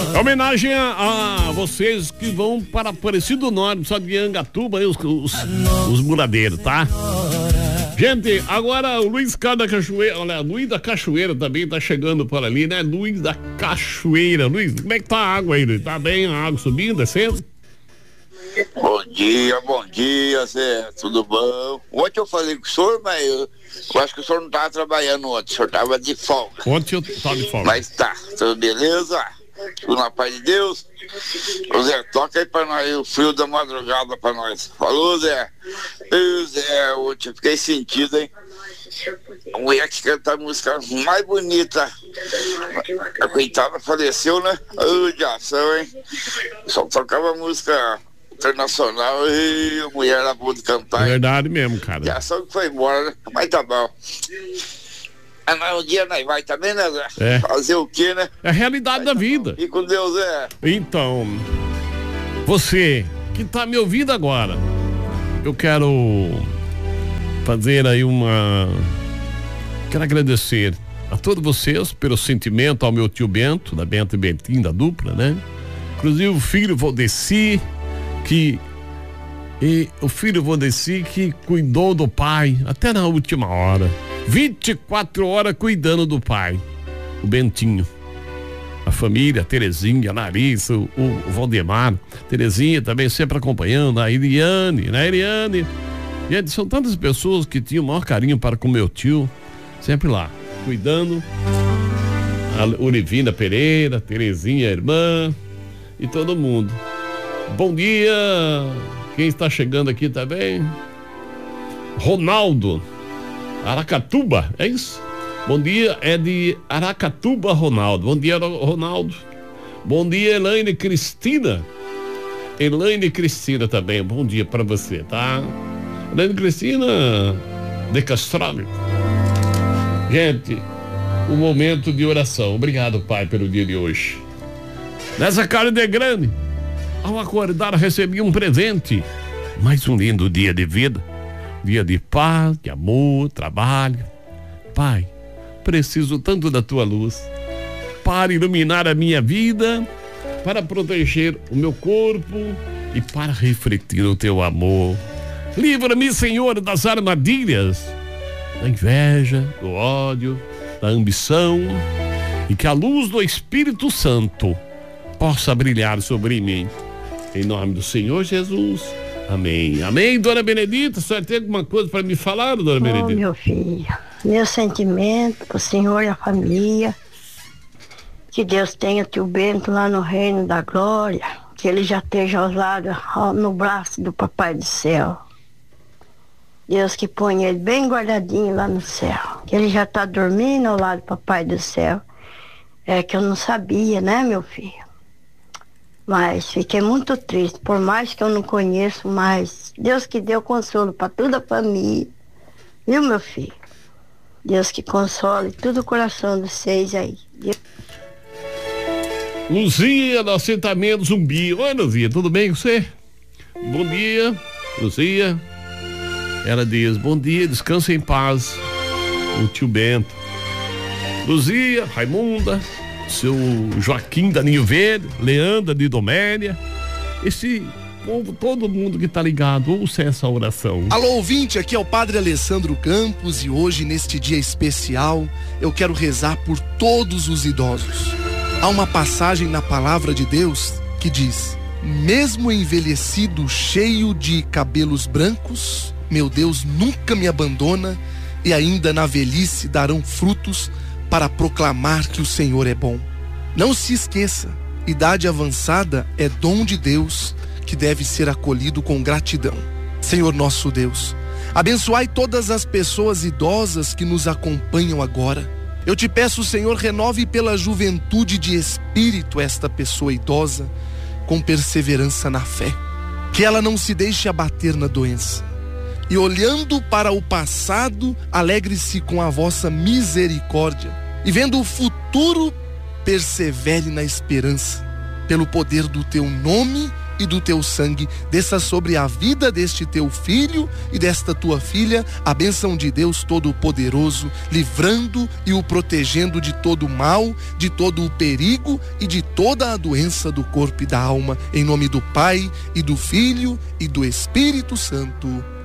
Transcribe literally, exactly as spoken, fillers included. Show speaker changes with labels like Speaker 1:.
Speaker 1: Homenagem a, a vocês que vão para Aparecido do Norte, só de Angatuba, os, os, os muradeiros, tá? Gente, agora o Luiz Carlos da Cachoeira, olha, Luiz da Cachoeira também tá chegando por ali, né? Luiz da Cachoeira. Luiz, como é que tá a água aí, Luiz? Tá bem a água subindo, descendo?
Speaker 2: Bom dia, bom dia, Zé, tudo bom? Ontem eu falei com o senhor, mas eu, eu acho que o senhor não tava trabalhando ontem, o senhor tava de folga.
Speaker 1: Ontem eu tava de folga.
Speaker 2: Mas tá, tudo beleza? Tudo na paz de Deus? Ô Zé, toca aí pra nós o frio da madrugada pra nós. Falou, Zé? Ô Zé, ontem eu fiquei sentido, hein? A mulher que canta a música mais bonita. A coitada faleceu, né? Ô, de ação, hein? Só tocava música internacional e a mulher era boa de cantar.
Speaker 1: É verdade mesmo, cara.
Speaker 2: De ação que foi embora, né? Mas tá bom. Ah, mas um dia nós vai também, né, Zé?
Speaker 1: É.
Speaker 2: Fazer o quê, né?
Speaker 1: É a realidade da vida.
Speaker 2: E com Deus, é.
Speaker 1: Então, você que tá me ouvindo agora, eu quero fazer aí uma... Quero agradecer a todos vocês pelo sentimento ao meu tio Bento, da Bento e Bentinho, da dupla, né? Inclusive o filho Valdeci, que... E o filho Valdeci que cuidou do pai até na última hora. vinte e quatro horas cuidando do pai, o Bentinho. A família, a Terezinha, a Larissa, o, o Valdemar, Terezinha também sempre acompanhando, a Eliane, né, Eliane? Gente, são tantas pessoas que tinham o maior carinho para com meu tio, sempre lá, cuidando. A Olivina Pereira, Terezinha, a irmã e todo mundo. Bom dia, quem está chegando aqui também? Ronaldo. Aracatuba, é isso? Bom dia, é de Aracatuba, Ronaldo. Bom dia, Ronaldo. Bom dia, Elaine Cristina. Elaine Cristina também, bom dia pra você, tá? Elaine Cristina de Castro. Gente, um momento de oração. Obrigado, Pai, pelo dia de hoje. Nessa cara de grande, ao acordar, recebi um presente. Mais um lindo dia de vida. Dia de paz, de amor, trabalho. Pai, preciso tanto da tua luz para iluminar a minha vida, para proteger o meu corpo e para refletir o teu amor. Livra-me, Senhor, das armadilhas, da inveja, do ódio, da ambição, e que a luz do Espírito Santo possa brilhar sobre mim. Em nome do Senhor Jesus. Amém. Amém, dona Benedita. A senhora tem alguma coisa para me falar, dona
Speaker 3: Oh,
Speaker 1: Benedita?
Speaker 3: meu filho, meu sentimento pro senhor e a família. Que Deus tenha tio Bento lá no reino da glória. Que ele já esteja usado no braço do Papai do céu. Deus que ponha ele bem guardadinho lá no céu. Que ele já tá dormindo ao lado do Papai do céu. É que eu não sabia, né, meu filho? Mas fiquei muito triste, por mais que eu não conheço, mas Deus que deu consolo para toda a família, viu, meu filho? Deus que console todo o coração de vocês aí. Deus...
Speaker 1: Luzia do assentamento Zumbi. Oi, Luzia, tudo bem com você? Bom dia, Luzia. Ela diz, bom dia, descansa em paz, o tio Bento. Luzia, Raimunda, seu Joaquim da Ninho Verde, Leandra de Doménia, esse povo, todo mundo que tá ligado, ouça essa oração.
Speaker 4: Alô, ouvinte, aqui é o Padre Alessandro Campos e hoje, neste dia especial, eu quero rezar por todos os idosos. Há uma passagem na palavra de Deus que diz, mesmo envelhecido, cheio de cabelos brancos, meu Deus nunca me abandona e ainda na velhice darão frutos para proclamar que o Senhor é bom. Não se esqueça, idade avançada é dom de Deus que deve ser acolhido com gratidão. Senhor nosso Deus, abençoai todas as pessoas idosas que nos acompanham agora. Eu te peço, Senhor, renove pela juventude de espírito esta pessoa idosa com perseverança na fé. Que ela não se deixe abater na doença. E olhando para o passado, alegre-se com a vossa misericórdia. E vendo o futuro, persevere na esperança. Pelo poder do teu nome e do teu sangue. Desça sobre a vida deste teu filho e desta tua filha a bênção de Deus Todo-Poderoso, livrando e o protegendo de todo o mal, de todo o perigo e de toda a doença do corpo e da alma. Em nome do Pai e do Filho e do Espírito Santo.